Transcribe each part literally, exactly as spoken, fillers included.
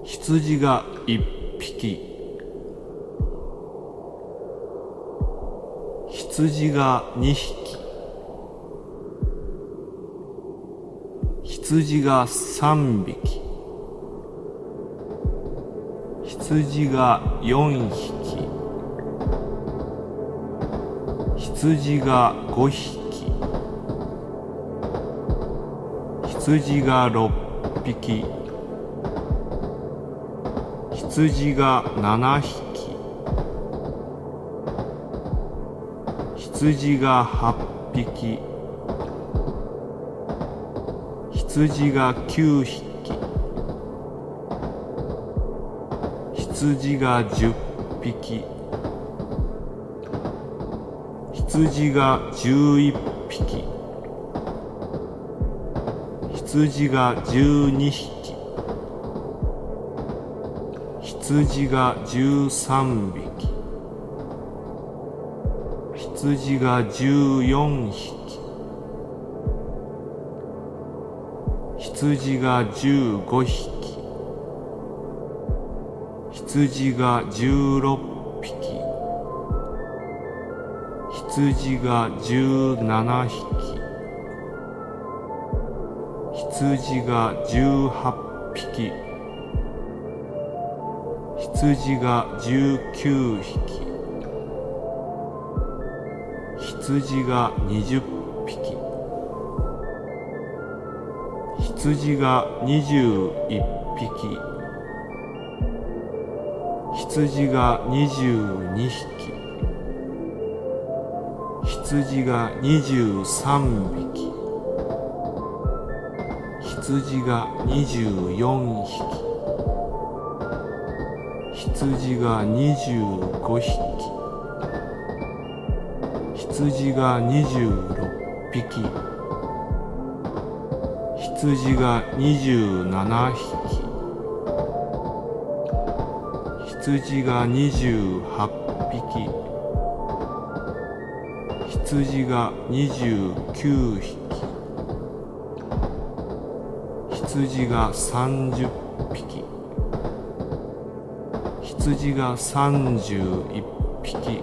羊がいっぴき、羊がにひき、羊がさんびき、羊がよんひき、羊がごひき、羊がろっぴき、羊がななひき、羊がはっぴき、羊がきゅうひき、羊がじゅっぴき、羊がじゅういっぴき、羊がじゅうにひき、羊がじゅうさんびき、羊がじゅうよんひき、羊がじゅうごひき、羊がじゅうろっぴき、羊がじゅうななひき、羊がじゅうはっぴき、羊がじゅうきゅうひき、羊がにじゅっぴき、羊がにじゅういっぴき、羊がにじゅうにひき、羊がにじゅうさんびき、羊がにじゅうよんひき、羊がにじゅうごひき、羊がにじゅうろっぴき、羊がにじゅうななひき、羊がにじゅうはっぴき、羊がにじゅうきゅうひき、羊がさんじゅっぴき、羊がさんじゅういっぴき、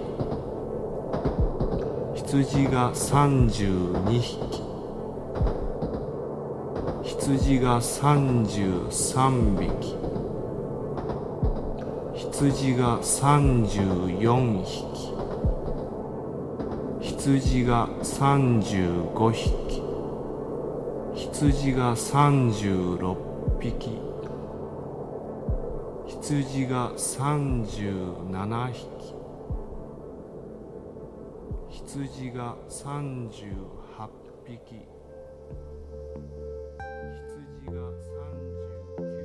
羊がさんじゅうにひき、羊がさんじゅうさんびき、羊がさんじゅうよんひき、羊がさんじゅうごひき、羊がさんじゅうろっぴき、羊がさんじゅうななひき、羊がさんじゅうはっぴき。